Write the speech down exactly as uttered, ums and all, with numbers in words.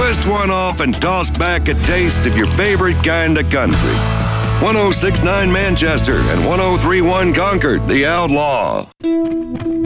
Twist one off and toss back a taste of your favorite kind of country. one oh six point nine Manchester and one oh three point one Concord, The Outlaw.